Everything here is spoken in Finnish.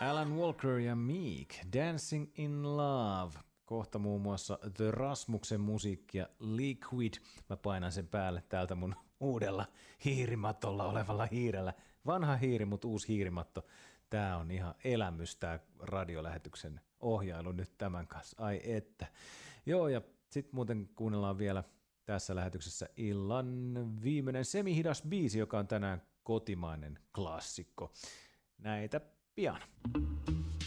Alan Walker ja Meek, Dancing in Love. Kohta muun muassa The Rasmuksen musiikkia Liquid. Mä painan sen päälle täältä mun uudella hiirimatolla olevalla hiirellä. Vanha hiiri, mutta uusi hiirimatto. Tää on ihan elämys, tää radiolähetyksen ohjailu nyt tämän kanssa. Ai että. Joo, ja sit muuten kuunnellaan vielä tässä lähetyksessä illan viimeinen semihidas biisi, joka on tänään kotimainen klassikko. Näitä pian.